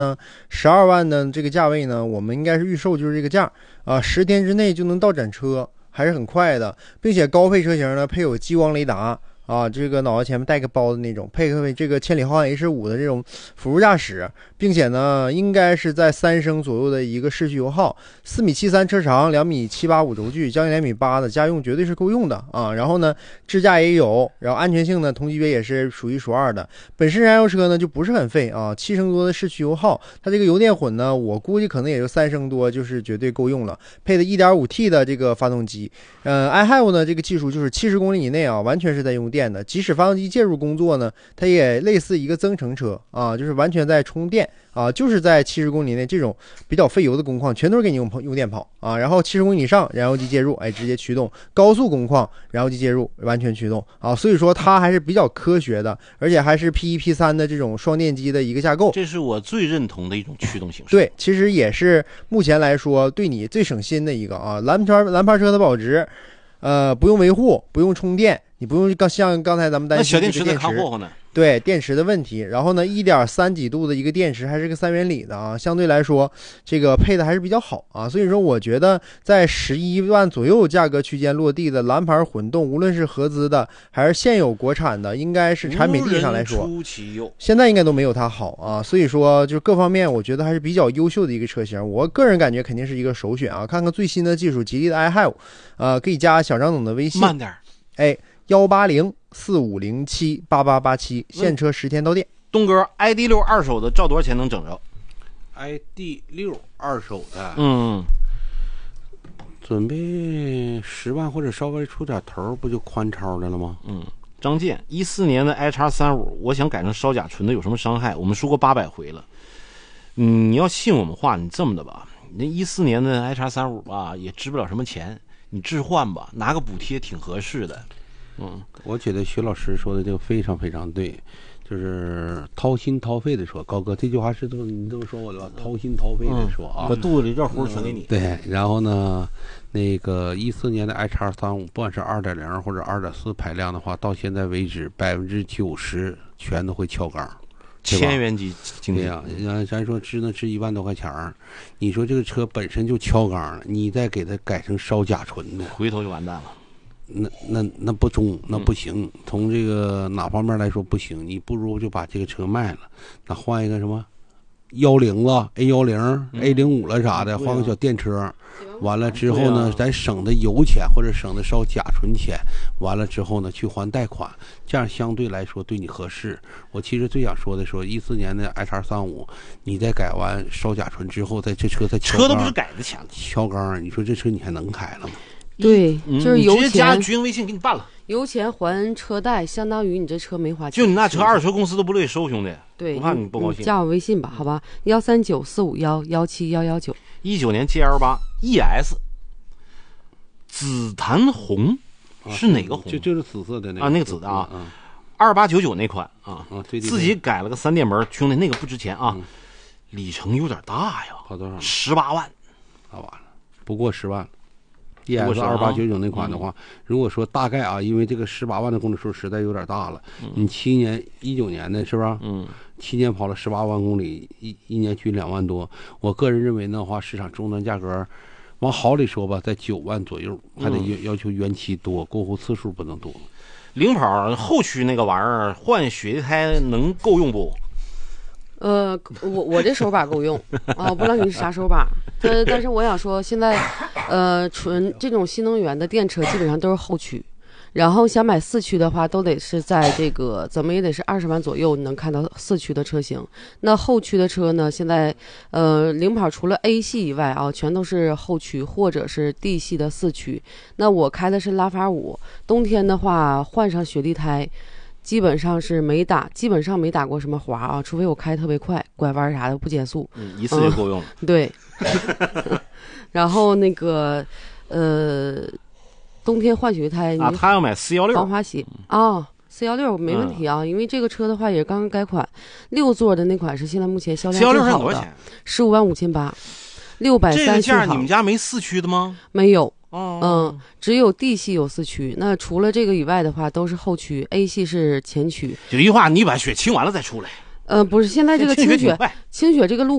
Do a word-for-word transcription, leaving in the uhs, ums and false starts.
呢，十二万的这个价位呢，我们应该是预售就是这个价啊，十天之内就能到展车，还是很快的，并且高配车型呢配有激光雷达。啊，这个脑袋前面带个包的那种，配合这个千里浩瀚 H 五 的这种辅助驾驶，并且呢，应该是在三升左右的一个市区油耗，四米七三车长，两米七八五轴距，将近两米八的家用绝对是够用的啊。然后呢，智驾也有，然后安全性呢，同级别也是数一数二的。本身燃油车呢就不是很费啊，七升多的市区油耗，它这个油电混呢，我估计可能也就三升多，就是绝对够用了。配的 一点五 T 的这个发动机，呃 ，iHive 呢这个技术就是七十公里以内啊，完全是在用电。即使发动机介入工作呢，它也类似一个增程车啊，就是完全在充电啊，就是在七十公里内这种比较费油的工况，全都是给你用用电跑啊。然后七十公里以上，燃油机介入，哎，直接驱动；高速工况，燃油机介入，完全驱动啊。所以说它还是比较科学的，而且还是 P 一 P 三 的这种双电机的一个架构。 这是我最认同的一种驱动形式。 对，其实也是目前来说对你最省心的一个啊。蓝牌蓝牌车的保值，呃，不用维护，不用充电。你不用刚像刚才咱们担心的这个电池， 那小电池看霍霍呢？ 对电池的问题。然后呢，一点三几度的一个电池，还是个三元锂的啊，相对来说这个配的还是比较好啊。所以说，我觉得在十一万左右价格区间落地的蓝牌混动，无论是合资的还是现有国产的，应该是产品力上来说，现在应该都没有它好啊。所以说，就是各方面我觉得还是比较优秀的一个车型。我个人感觉肯定是一个首选啊。看看最新的技术，吉利的 iHive， 呃，可以加小张总的微信， 慢点， 哎。幺八零四五零七八八八七，现车十天到店。 东哥 ，I D 六二手的照多少钱能整着 ？I D 六二手的， 嗯， 准备十万或者稍微出点头，不就宽超的了吗？ 嗯，张健，一四年的 I X 三五，我想改成烧甲醇的，有什么伤害？我们说过八百回了。嗯，你要信我们话，你这么的吧，那一四年的 I X 三五吧，也值不了什么钱，你置换吧，拿个补贴挺合适的。 嗯，我觉得徐老师说的这个非常非常对，就是掏心掏肺的说，高哥这句话是都你都说我了，掏心掏肺的说啊， 把肚子里这活全给你。 对，然后呢，那个一四年的 I X 三五，不管是二点零或者二点四排量的话，到现在为止百分之九十全都会翘缸。 千元级经济呀，咱说值呢值一万多块钱儿，你说这个车本身就翘缸了，你再给它改成烧甲醇的， 回头就完蛋了。 那那那不中，那不行。从这个哪方面来说不行？你不如就把这个车卖了，那换一个什么幺零了 A 幺零 A 零五了啥的，换个小电车。完了之后呢，咱省的油钱或者省的烧甲醇钱，完了之后呢去还贷款，这样相对来说对你合适。我其实最想说的说，一四年的 I X 三五，你再改完烧甲醇之后，在这车再车都不是改的钱， 敲缸，你说这车你还能开了吗？ 对，就是油钱， 直接加局员微信给你办了， 油钱还车贷，相当于你这车没花钱。 就你那车，二手车公司都不乐意收，兄弟。 对， 我怕你不高兴。 加我微信吧，好吧，幺三九四五幺幺七幺幺九。 一九年 G L 八 E S， 紫檀红是哪个红？ 就就是紫色的那个啊，那个紫的啊，二八九九那款啊， 啊对， 自己改了个三电门，兄弟那个不值钱啊，里程有点大呀， 跑多少？ 十八万， 啊完了，不过十万。E S 二八九九那款的话，如果说大概啊，因为这个十八万的公里数实在有点大了，你七年一九年的是吧？嗯，七年跑了十八万公里，一一年去两万多。我个人认为的话，市场终端价格，往好里说吧，在九万左右，还得要求原漆多，过户次数不能多。 领跑后驱那个玩意儿换雪地胎能够用不？ 呃，我我这手把够用啊，不知道你是啥手把。但但是我想说，现在，呃，纯这种新能源的电车基本上都是后驱，然后想买四驱的话，都得是在这个怎么也得是二十万左右，你能看到四驱的车型。那后驱的车呢，现在呃，领跑除了 A 系以外啊，全都是后驱或者是 D 系的四驱。那我开的是拉法五，冬天的话换上雪地胎。基本上是没打，基本上没打过什么滑啊，除非我开特别快，拐弯啥的不减速， 嗯，一次就够用了。 嗯、对，然后那个呃，冬天换雪胎啊，他要买四幺六防滑鞋啊，四幺六没问题啊、嗯，因为这个车的话也是刚刚改款，六座的那款是现在目前销量最好的。四幺六是多少钱？十五万五千八，六百三十。 这个价你们家没四驱的吗？ 没有。 哦， 嗯，只有 D 系有四驱，那除了这个以外的话，都是后驱 ，A 系是前驱。 就一句话，你把血清完了再出来。 呃，不是，现在这个清清雪雪挺快， 清雪这个路